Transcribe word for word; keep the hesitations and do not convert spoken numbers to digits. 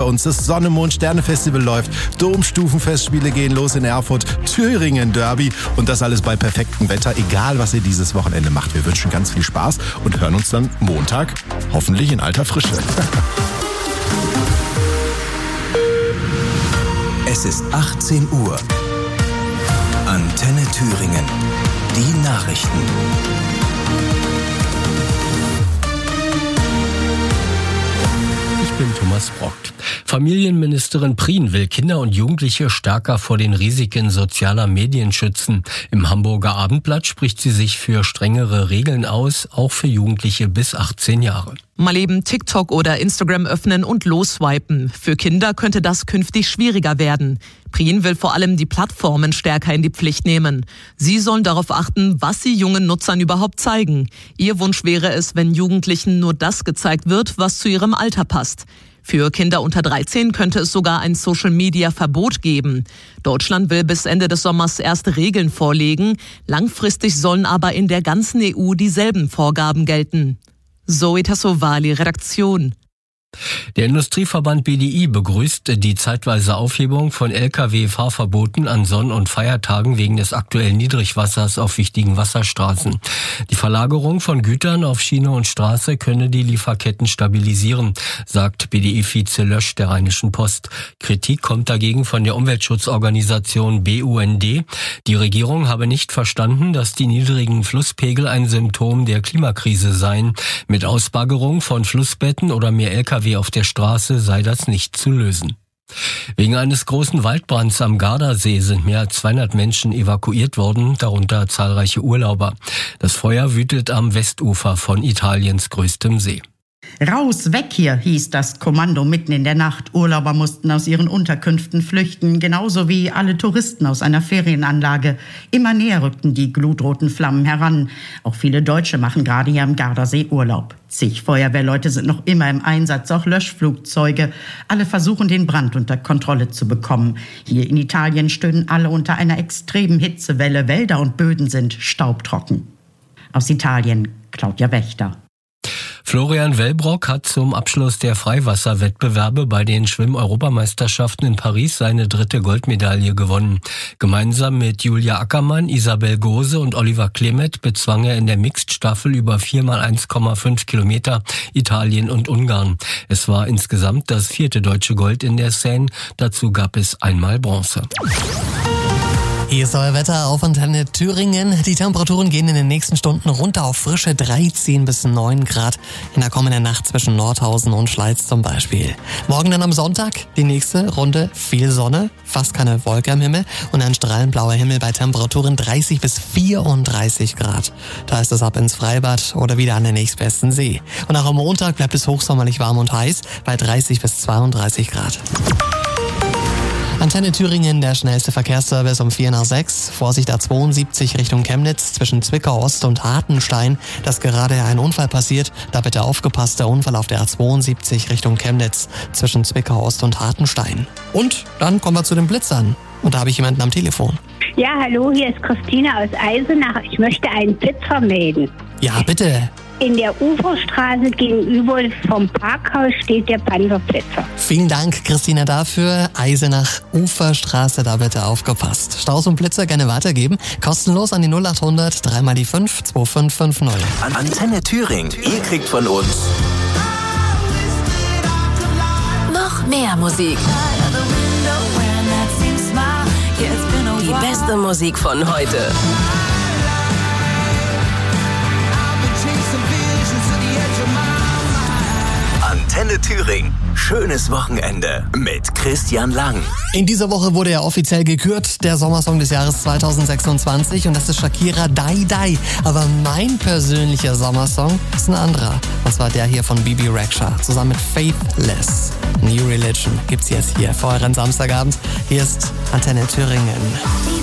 uns. Das Sonne-Mond-Sterne-Festival läuft. Domstufenfestspiele gehen los in Erfurt. Thüringen-Derby. Und das alles bei perfektem Wetter. Egal, was ihr dieses Wochenende macht. Wir wünschen ganz viel Spaß und hören uns dann Montag hoffentlich in alter Frische. Es ist achtzehn Uhr. Antenne Thüringen. Die Nachrichten. Ich bin Thomas Brock. Familienministerin Prien will Kinder und Jugendliche stärker vor den Risiken sozialer Medien schützen. Im Hamburger Abendblatt spricht sie sich für strengere Regeln aus, auch für Jugendliche bis achtzehn Jahre. Mal eben TikTok oder Instagram öffnen und losswipen. Für Kinder könnte das künftig schwieriger werden. Prien will vor allem die Plattformen stärker in die Pflicht nehmen. Sie sollen darauf achten, was sie jungen Nutzern überhaupt zeigen. Ihr Wunsch wäre es, wenn Jugendlichen nur das gezeigt wird, was zu ihrem Alter passt. Für Kinder unter dreizehn könnte es sogar ein Social-Media-Verbot geben. Deutschland will bis Ende des Sommers erste Regeln vorlegen. Langfristig sollen aber in der ganzen E U dieselben Vorgaben gelten. Zoe Tassovali, Redaktion. Der Industrieverband B D I begrüßt die zeitweise Aufhebung von L K W-Fahrverboten an Sonn- und Feiertagen wegen des aktuellen Niedrigwassers auf wichtigen Wasserstraßen. Die Verlagerung von Gütern auf Schiene und Straße könne die Lieferketten stabilisieren, sagt B D I-Vize Lösch der Rheinischen Post. Kritik kommt dagegen von der Umweltschutzorganisation B U N D. Die Regierung habe nicht verstanden, dass die niedrigen Flusspegel ein Symptom der Klimakrise seien. Mit Ausbaggerung von Flussbetten oder mehr L K W auf der Straße sei das nicht zu lösen. Wegen eines großen Waldbrands am Gardasee sind mehr als zweihundert Menschen evakuiert worden, darunter zahlreiche Urlauber. Das Feuer wütet am Westufer von Italiens größtem See. Raus, weg hier, hieß das Kommando mitten in der Nacht. Urlauber mussten aus ihren Unterkünften flüchten, genauso wie alle Touristen aus einer Ferienanlage. Immer näher rückten die glutroten Flammen heran. Auch viele Deutsche machen gerade hier am Gardasee Urlaub. Zig Feuerwehrleute sind noch immer im Einsatz, auch Löschflugzeuge. Alle versuchen, den Brand unter Kontrolle zu bekommen. Hier in Italien stöhnen alle unter einer extremen Hitzewelle. Wälder und Böden sind staubtrocken. Aus Italien, Claudia Wächter. Florian Wellbrock hat zum Abschluss der Freiwasserwettbewerbe bei den Schwimm-Europameisterschaften in Paris seine dritte Goldmedaille gewonnen. Gemeinsam mit Julia Ackermann, Isabel Gose und Oliver Klemet bezwang er in der Mixed-Staffel über vier mal eins Komma fünf Kilometer Italien und Ungarn. Es war insgesamt das vierte deutsche Gold in der Seine. Dazu gab es einmal Bronze. Hier ist euer Wetter auf Antenne Thüringen. Die Temperaturen gehen in den nächsten Stunden runter auf frische dreizehn bis neun Grad. In der kommenden Nacht zwischen Nordhausen und Schleiz zum Beispiel. Morgen dann am Sonntag die nächste Runde. Viel Sonne, fast keine Wolke am Himmel und ein strahlend blauer Himmel bei Temperaturen dreißig bis vierunddreißig Grad. Da ist es ab ins Freibad oder wieder an den nächstbesten See. Und auch am Montag bleibt es hochsommerlich warm und heiß bei dreißig bis zweiunddreißig Grad. Antenne Thüringen, der schnellste Verkehrsservice um vier nach sechs. Vorsicht A zweiundsiebzig Richtung Chemnitz zwischen Zwickau Ost und Hartenstein. Da ist gerade ein Unfall passiert. Da bitte aufgepasst, der Unfall auf der A zweiundsiebzig Richtung Chemnitz zwischen Zwickau Ost und Hartenstein. Und dann kommen wir zu den Blitzern. Und da habe ich jemanden am Telefon. Ja, hallo, hier ist Christine aus Eisenach. Ich möchte einen Blitzer melden. Ja, bitte. In der Uferstraße gegenüber vom Parkhaus steht der Panzerblitzer. Vielen Dank, Christina, dafür. Eisenach, Uferstraße, da bitte aufgepasst. Staus und Blitzer gerne weitergeben. Kostenlos an die null acht hundert drei mal die fünf zwei fünf fünf null. Antenne Thüringen. Ihr kriegt von uns noch mehr Musik. Die beste Musik von heute. Antenne Thüringen. Schönes Wochenende mit Christian Lang. In dieser Woche wurde er offiziell gekürt, der Sommersong des Jahres zweitausendsechsundzwanzig, und das ist Shakira Die Die. Aber mein persönlicher Sommersong ist ein anderer. Das war der hier von Bibi Rexha zusammen mit Faithless. New Religion gibt's jetzt hier vor eurem Samstagabend. Hier ist Antenne Thüringen.